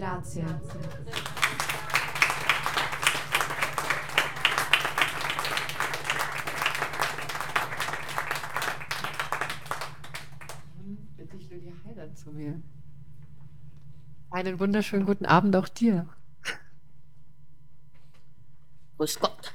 Grazie. Bitte ich Lydia Heider zu mir. Einen wunderschönen guten Abend auch dir. Grüß Gott.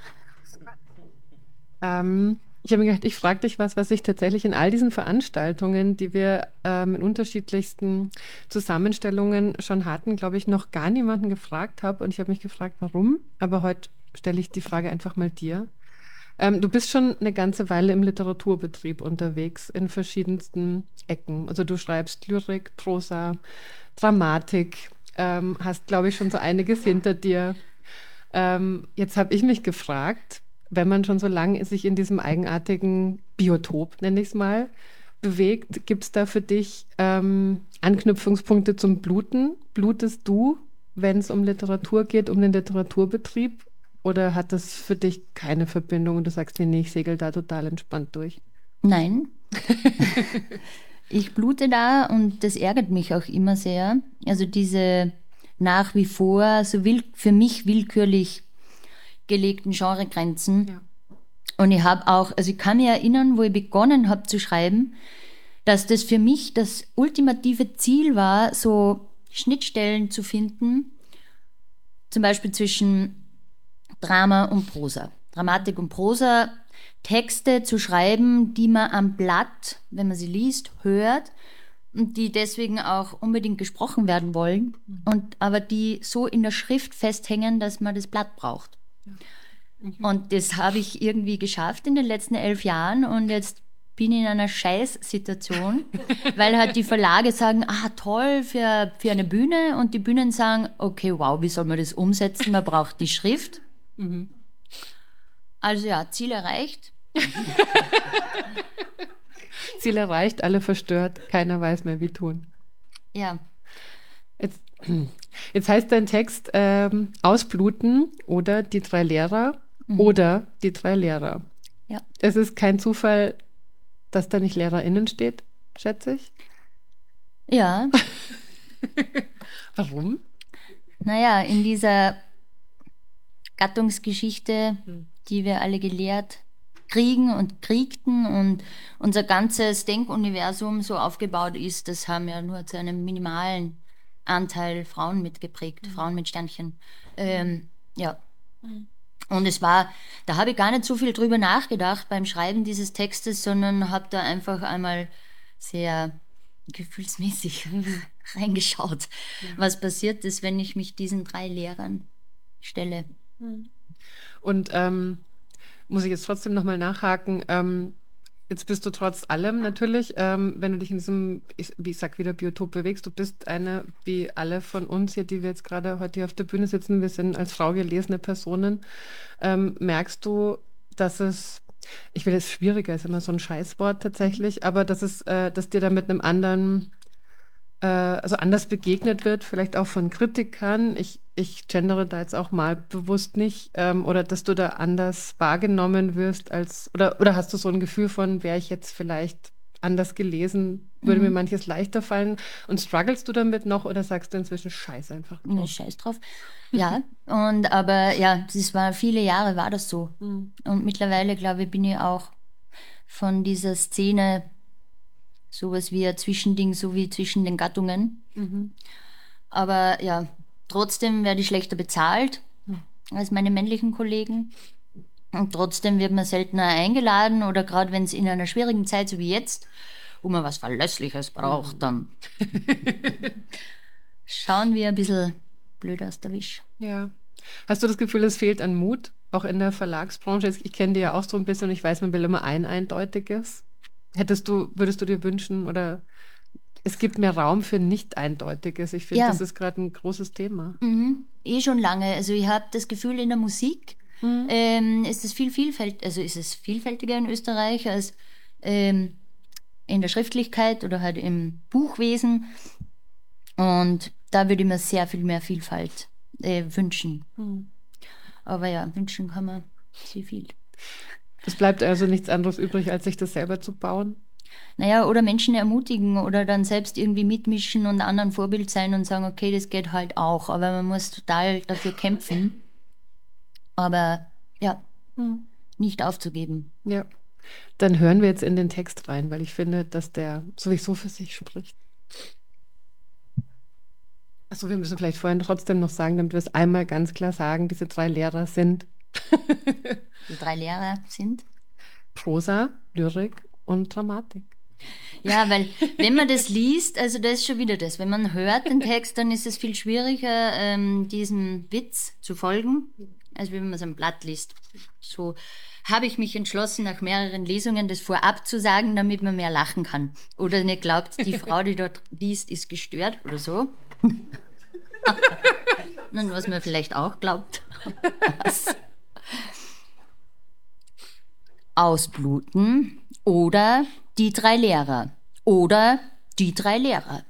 Ich habe mir gedacht, ich frage dich was ich tatsächlich in all diesen Veranstaltungen, die wir in unterschiedlichsten Zusammenstellungen schon hatten, glaube ich, noch gar niemanden gefragt habe. Und ich habe mich gefragt, warum. Aber heute stelle ich die Frage einfach mal dir. Du bist schon eine ganze Weile im Literaturbetrieb unterwegs, in verschiedensten Ecken. Also du schreibst Lyrik, Prosa, Dramatik, hast, glaube ich, schon so einiges hinter dir. Jetzt habe ich mich gefragt, wenn man schon so lange sich in diesem eigenartigen Biotop, nenne ich es mal, bewegt, gibt es da für dich Anknüpfungspunkte zum Bluten? Blutest du, wenn es um Literatur geht, um den Literaturbetrieb? Oder hat das für dich keine Verbindung und du sagst mir, nee, ich segel da total entspannt durch? Nein. Ich blute da und das ärgert mich auch immer sehr. Also diese nach wie vor so für mich willkürlich gelegten Genregrenzen. Ja. Und ich habe auch, also ich kann mich erinnern, wo ich begonnen habe zu schreiben, dass das für mich das ultimative Ziel war, so Schnittstellen zu finden, zum Beispiel zwischen Drama und Prosa. Dramatik und Prosa, Texte zu schreiben, die man am Blatt, wenn man sie liest, hört und die deswegen auch unbedingt gesprochen werden wollen, aber die so in der Schrift festhängen, dass man das Blatt braucht. Ja. Und das habe ich irgendwie geschafft in den letzten 11 Jahren und jetzt bin ich in einer Scheißsituation, weil halt die Verlage sagen, toll für eine Bühne und die Bühnen sagen, okay, wow, wie soll man das umsetzen? Man braucht die Schrift. Mhm. Also ja, Ziel erreicht. Ziel erreicht, alle verstört, keiner weiß mehr, wie tun. Ja. Jetzt heißt dein Text Ausbluten oder die 3 Lehrer oder die 3 Lehrer. Ja. Es ist kein Zufall, dass da nicht LehrerInnen steht, schätze ich. Ja. Warum? Naja, in dieser Gattungsgeschichte, die wir alle gelehrt kriegen und kriegten und unser ganzes Denkuniversum so aufgebaut ist, das haben ja nur zu einem minimalen Anteil Frauen mitgeprägt, Frauen mit Sternchen. Ja. Und es war, da habe ich gar nicht so viel drüber nachgedacht beim Schreiben dieses Textes, sondern habe da einfach einmal sehr gefühlsmäßig reingeschaut, was passiert ist, wenn ich mich diesen 3 Lehrern stelle. Und muss ich jetzt trotzdem nochmal nachhaken, jetzt bist du trotz allem natürlich, wenn du dich in diesem, wie ich sag wieder, Biotop bewegst, du bist eine, wie alle von uns hier, die wir jetzt gerade heute hier auf der Bühne sitzen, wir sind als Frau gelesene Personen, merkst du, dass es, ich will jetzt schwieriger, ist immer so ein Scheißwort tatsächlich, aber dass dir da mit einem anderen, also anders begegnet wird, vielleicht auch von Kritikern. Ich gendere da jetzt auch mal bewusst nicht, oder dass du da anders wahrgenommen wirst oder hast du so ein Gefühl von, wäre ich jetzt vielleicht anders gelesen, würde mir manches leichter fallen und strugglest du damit noch oder sagst du inzwischen Scheiß einfach drauf? Nee, Scheiß drauf. Ja, aber ja, viele Jahre war das so. Und mittlerweile, glaube ich, bin ich auch von dieser Szene sowas wie ein Zwischending, so wie zwischen den Gattungen. Aber ja, trotzdem werde ich schlechter bezahlt als meine männlichen Kollegen. Und trotzdem wird man seltener eingeladen oder gerade wenn es in einer schwierigen Zeit, so wie jetzt, wo man was Verlässliches braucht, dann schauen wir ein bisschen blöd aus der Wisch. Ja. Hast du das Gefühl, es fehlt an Mut, auch in der Verlagsbranche? Ich kenne die ja auch so ein bisschen und ich weiß, man will immer ein Eindeutiges. Würdest du dir wünschen oder es gibt mehr Raum für Nicht-Eindeutiges? Ich finde, das ist gerade ein großes Thema. Schon lange. Also ich habe das Gefühl, in der Musik ist es ist es vielfältiger in Österreich als in der Schriftlichkeit oder halt im Buchwesen. Und da würde ich mir sehr viel mehr Vielfalt wünschen. Aber ja, wünschen kann man sehr viel. Es bleibt also nichts anderes übrig, als sich das selber zu bauen? Naja, oder Menschen ermutigen oder dann selbst irgendwie mitmischen und anderen Vorbild sein und sagen, okay, das geht halt auch, aber man muss total dafür kämpfen. Aber ja, nicht aufzugeben. Ja. Dann hören wir jetzt in den Text rein, weil ich finde, dass der sowieso für sich spricht. Achso, wir müssen vielleicht vorhin trotzdem noch sagen, damit wir es einmal ganz klar sagen, diese 3 Lehrer sind Die 3 Lehrer sind? Prosa, Lyrik und Dramatik. Ja, weil wenn man das liest, also das ist schon wieder das, wenn man hört den Text, dann ist es viel schwieriger, diesem Witz zu folgen, als wenn man es am Blatt liest. So habe ich mich entschlossen, nach mehreren Lesungen das vorab zu sagen, damit man mehr lachen kann. Oder nicht glaubt, die Frau, die dort liest, ist gestört oder so. Und was man vielleicht auch glaubt. Ausbluten oder die 3 Lehrer oder die 3 Lehrer.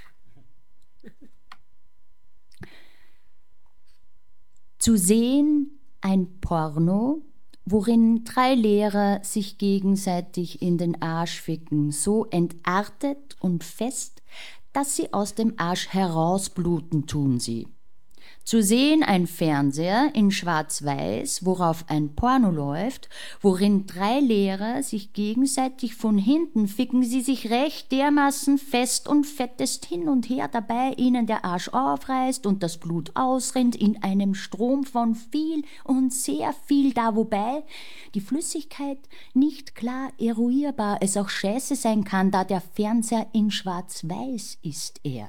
Zu sehen ein Porno, worin 3 Lehrer sich gegenseitig in den Arsch ficken, so entartet und fest, dass sie aus dem Arsch herausbluten tun sie. Zu sehen ein Fernseher in Schwarz-Weiß, worauf ein Porno läuft, worin 3 Lehrer sich gegenseitig von hinten ficken, sie sich recht dermaßen fest und fettest hin und her, dabei ihnen der Arsch aufreißt und das Blut ausrinnt in einem Strom von viel und sehr viel da, wobei die Flüssigkeit nicht klar eruierbar es auch scheiße sein kann, da der Fernseher in Schwarz-Weiß ist er.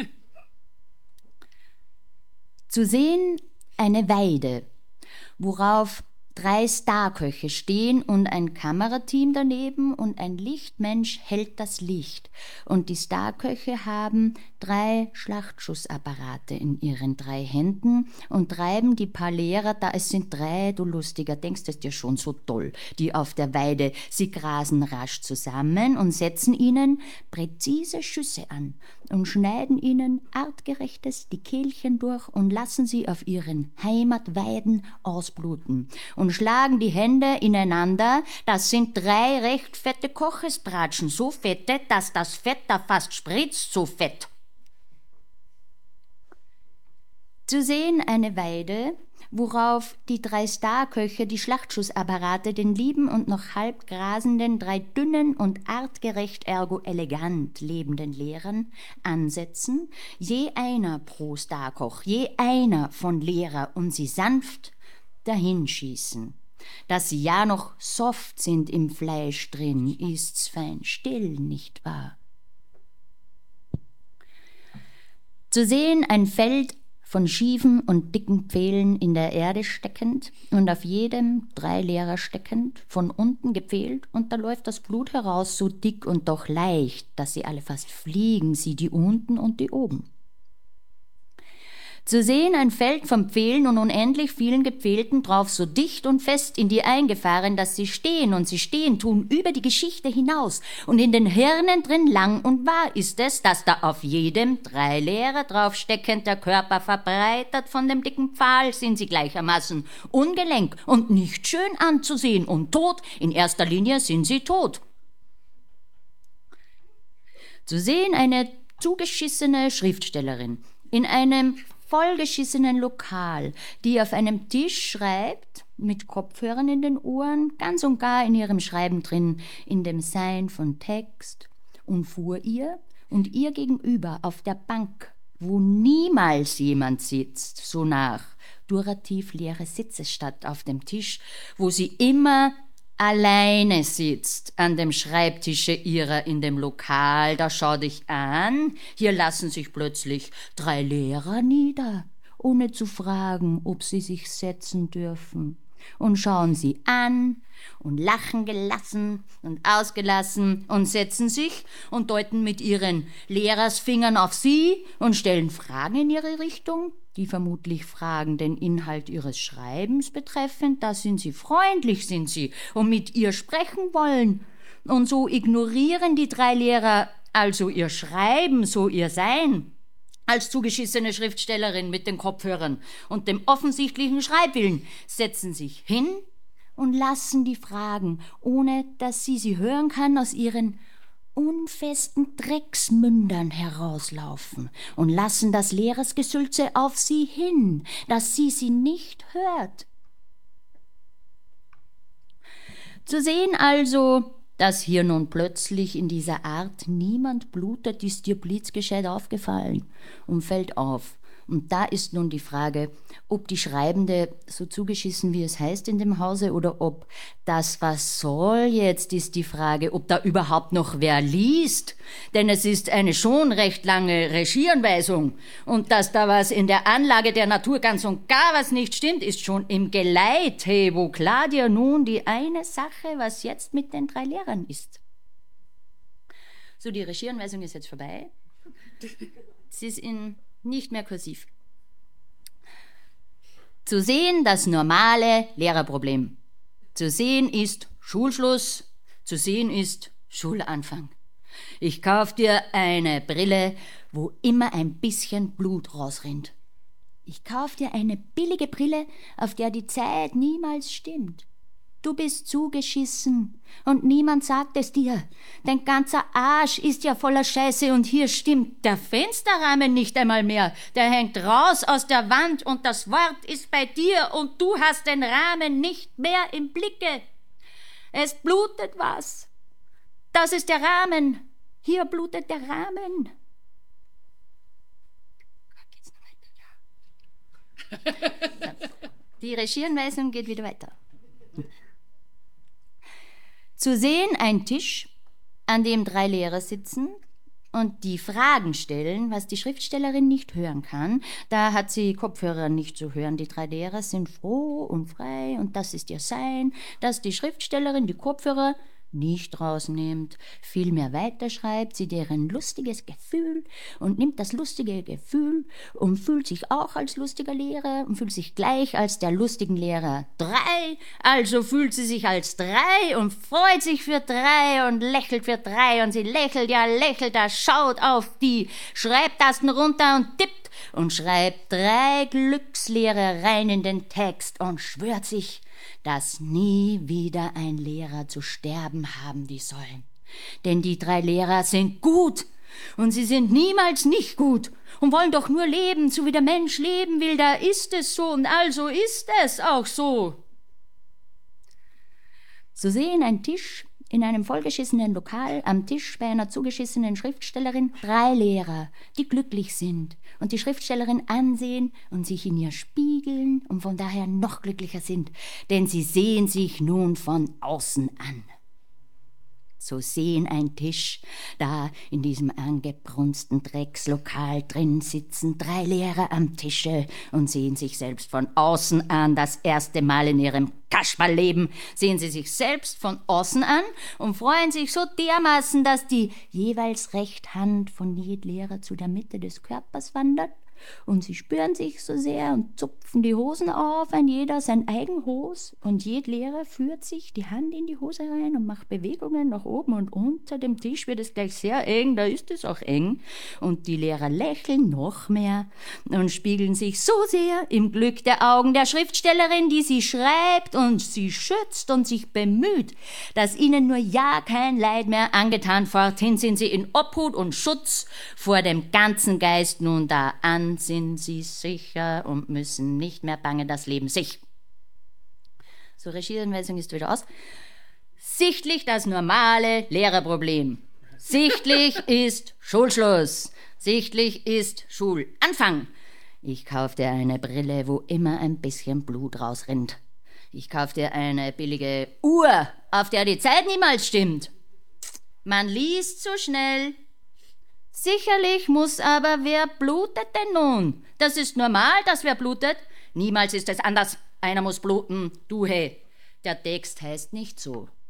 Zu sehen eine Weide, worauf 3 Starköche stehen und ein Kamerateam daneben und ein Lichtmensch hält das Licht. Und die Starköche haben 3 Schlachtschussapparate in ihren 3 Händen und treiben die paar Lehrer da. Es sind 3, du Lustiger, denkst es dir schon so toll, die auf der Weide. Sie grasen rasch zusammen und setzen ihnen präzise Schüsse an und schneiden ihnen artgerechtes die Kehlchen durch und lassen sie auf ihren Heimatweiden ausbluten und schlagen die Hände ineinander. Das sind 3 recht fette Kochesbratschen, so fette, dass das Fett da fast spritzt, so fett. Zu sehen eine Weide, worauf die 3 Starköche die Schlachtschussapparate den lieben und noch halb grasenden 3 dünnen und artgerecht ergo elegant lebenden Lehrern ansetzen, je einer pro Starkoch, je einer von Lehrer und sie sanft dahinschießen. Dass sie ja noch soft sind im Fleisch drin, ist's fein still, nicht wahr? Zu sehen ein Feld von schiefen und dicken Pfählen in der Erde steckend und auf jedem 3 Lehrer steckend, von unten gepfählt, und da läuft das Blut heraus, so dick und doch leicht, dass sie alle fast fliegen, sie die unten und die oben. Zu sehen ein Feld von Pfählen und unendlich vielen Gepfählten drauf so dicht und fest in die eingefahren, dass sie stehen und sie stehen tun über die Geschichte hinaus. Und in den Hirnen drin lang und wahr ist es, dass da auf jedem 3 Lehrer draufsteckend der Körper verbreitert von dem dicken Pfahl sind sie gleichermaßen ungelenk und nicht schön anzusehen und tot, in erster Linie sind sie tot. Zu sehen eine zugeschissene Schriftstellerin in einem vollgeschissenen Lokal, die auf einem Tisch schreibt, mit Kopfhörern in den Ohren, ganz und gar in ihrem Schreiben drin, in dem Sein von Text, und vor ihr und ihr gegenüber auf der Bank, wo niemals jemand sitzt, so nach durativ leere Sitze statt auf dem Tisch, wo sie immer alleine sitzt an dem Schreibtische ihrer in dem Lokal, da schau dich an, hier lassen sich plötzlich 3 Lehrer nieder, ohne zu fragen, ob sie sich setzen dürfen, und schauen sie an und lachen gelassen und ausgelassen und setzen sich und deuten mit ihren Lehrersfingern auf sie und stellen Fragen in ihre Richtung, die vermutlich Fragen den Inhalt ihres Schreibens betreffend. Da sind sie freundlich, sind sie, und mit ihr sprechen wollen. Und so ignorieren die 3 Lehrer also ihr Schreiben, so ihr Sein, als zugeschissene Schriftstellerin mit den Kopfhörern und dem offensichtlichen Schreibwillen, setzen sich hin und lassen die Fragen, ohne dass sie hören kann, aus ihren unfesten Drecksmündern herauslaufen und lassen das Lehrersgesülze auf sie hin, dass sie nicht hört. Zu sehen also, dass hier nun plötzlich in dieser Art niemand blutet, ist dir blitzgescheit aufgefallen und fällt auf. Und da ist nun die Frage, ob die Schreibende so zugeschissen, wie es heißt in dem Hause, oder ob das, was soll jetzt, ist die Frage, ob da überhaupt noch wer liest. Denn es ist eine schon recht lange Regieanweisung. Und dass da was in der Anlage der Natur ganz und gar was nicht stimmt, ist schon im Geleit, hey, wo klar dir nun die eine Sache, was jetzt mit den 3 Lehrern ist. So, die Regieanweisung ist jetzt vorbei. Sie ist in nicht mehr kursiv. Zu sehen das normale Lehrerproblem. Zu sehen ist Schulschluss. Zu sehen ist Schulanfang. Ich kauf dir eine Brille, wo immer ein bisschen Blut rausrinnt. Ich kauf dir eine billige Brille, auf der die Zeit niemals stimmt. Du bist zugeschissen und niemand sagt es dir. Dein ganzer Arsch ist ja voller Scheiße und hier stimmt der Fensterrahmen nicht einmal mehr. Der hängt raus aus der Wand und das Wort ist bei dir und du hast den Rahmen nicht mehr im Blicke. Es blutet was. Das ist der Rahmen. Hier blutet der Rahmen. Geht's noch weiter? Ja. Die Regieanweisung geht wieder weiter. Zu sehen ein Tisch, an dem 3 Lehrer sitzen und die Fragen stellen, was die Schriftstellerin nicht hören kann. Da hat sie Kopfhörer nicht zu hören. Die 3 Lehrer sind froh und frei und das ist ihr Sein, dass die Schriftstellerin die Kopfhörer nicht rausnimmt, vielmehr weiterschreibt sie deren lustiges Gefühl und nimmt das lustige Gefühl und fühlt sich auch als lustiger Lehrer und fühlt sich gleich als der lustigen Lehrer 3, also fühlt sie sich als 3 und freut sich für 3 und lächelt für 3 und sie lächelt, ja lächelt, da schaut auf die Schreibtasten runter und tippt und schreibt 3 Glückslehrer rein in den Text und schwört sich, dass nie wieder ein Lehrer zu sterben haben wie sollen. Denn die 3 Lehrer sind gut und sie sind niemals nicht gut und wollen doch nur leben, so wie der Mensch leben will, da ist es so und also ist es auch so. So sehen ein Tisch in einem vollgeschissenen Lokal, am Tisch bei einer zugeschissenen Schriftstellerin 3 Lehrer, die glücklich sind und die Schriftstellerin ansehen und sich in ihr spiegeln und von daher noch glücklicher sind, denn sie sehen sich nun von außen an. So sehen ein Tisch, da in diesem angebrunsten Dreckslokal drin sitzen 3 Lehrer am Tische und sehen sich selbst von außen an. Das erste Mal in ihrem Kasperlleben sehen sie sich selbst von außen an und freuen sich so dermaßen, dass die jeweils rechte Hand von jedem Lehrer zu der Mitte des Körpers wandert und sie spüren sich so sehr und zupfen die Hosen auf, ein jeder sein eigen Hos und jeder Lehrer führt sich die Hand in die Hose rein und macht Bewegungen nach oben und unter dem Tisch wird es gleich sehr eng, da ist es auch eng und die Lehrer lächeln noch mehr und spiegeln sich so sehr im Glück der Augen der Schriftstellerin, die sie schreibt und sie schützt und sich bemüht, dass ihnen nur ja kein Leid mehr angetan. Forthin sind sie in Obhut und Schutz vor dem ganzen Geist nun da an, sind sie sicher und müssen nicht mehr bangen, das Leben sich. So, Regieanweisung ist wieder aus. Sichtlich das normale Lehrerproblem. Sichtlich ist Schulschluss. Sichtlich ist Schulanfang. Ich kauf dir eine Brille, wo immer ein bisschen Blut rausrinnt. Ich kauf dir eine billige Uhr, auf der die Zeit niemals stimmt. Man liest so schnell. Sicherlich muss aber, wer blutet denn nun? Das ist normal, dass wer blutet. Niemals ist es anders. Einer muss bluten. Du, hey, der Text heißt nicht so.